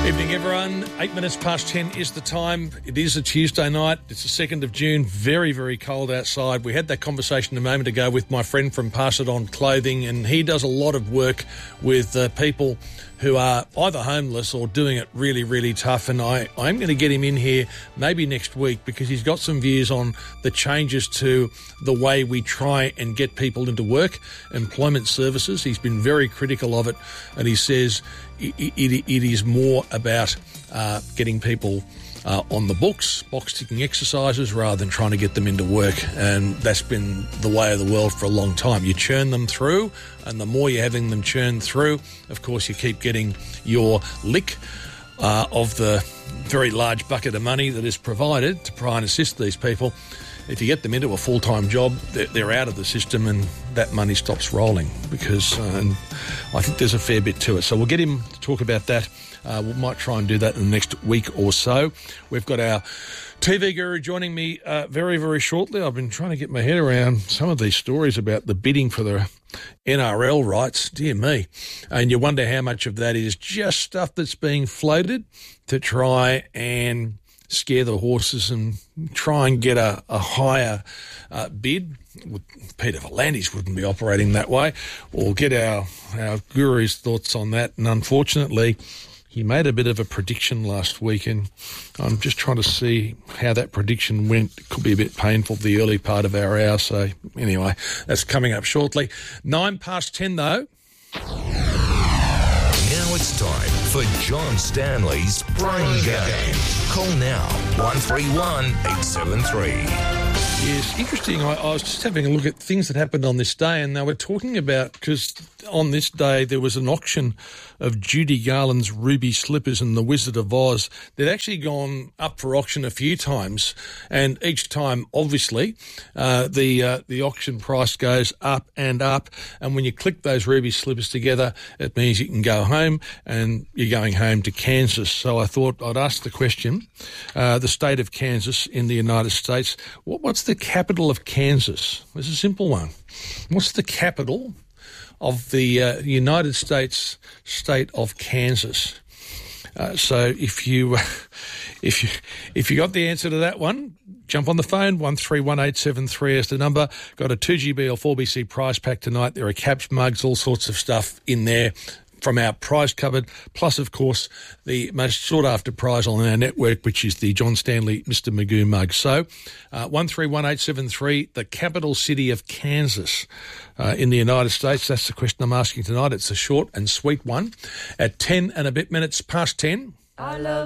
Evening, everyone. 8 minutes past 10 is the time. It is a Tuesday night. It's the 2nd of June. Very, very cold outside. We had that conversation a moment ago with my friend from Pass It On Clothing, and he does a lot of work with people who are either homeless or doing it really, really tough. And I'm going to get him in here maybe next week because he's got some views on the changes to the way we try and get people into work, employment services. He's been very critical of it, and he says it is more about getting people on the books, box-ticking exercises, rather than trying to get them into work. And that's been the way of the world for a long time. You churn them through, and the more you're having them churned through, of course, you keep getting your lick of the very large bucket of money that is provided to try and assist these people. If you get them into a full-time job, they're out of the system and that money stops rolling because I think there's a fair bit to it. So we'll get him to talk about that. We might try and do that in the next week or so. We've got our TV guru joining me very, very shortly. I've been trying to get my head around some of these stories about the bidding for the NRL rights. Dear me. And you wonder how much of that is just stuff that's being floated to try and scare the horses and try and get a higher bid. Peter V'landys wouldn't be operating that way. We'll get our guru's thoughts on that. And unfortunately, he made a bit of a prediction last week, and I'm just trying to see how that prediction went. It could be a bit painful the early part of our hour. So anyway, that's coming up shortly. 9 past 10 though. Now it's time for John Stanley's Brain Game. Call now, 131 873. Yes, interesting. I was just having a look at things that happened on this day, and they were talking about, because on this day there was an auction of Judy Garland's ruby slippers and the Wizard of Oz. They'd actually gone up for auction a few times, and each time, obviously, the auction price goes up and up, and when you click those ruby slippers together, it means you can go home, and you're going home to Kansas. So I thought I'd ask the question, the state of Kansas in the United States, what's the capital of Kansas? It's a simple one. What's the capital of the United States state of Kansas? So if you got the answer to that one, jump on the phone. 131873 is the number. Got a 2GB or 4BC prize pack tonight. There are caps, mugs, all sorts of stuff in there from our prize cupboard, plus, of course, the most sought-after prize on our network, which is the John Stanley Mr. Magoo mug. So, 131873, the capital city of Kansas in the United States. That's the question I'm asking tonight. It's a short and sweet one. At 10 and a bit minutes past 10. I love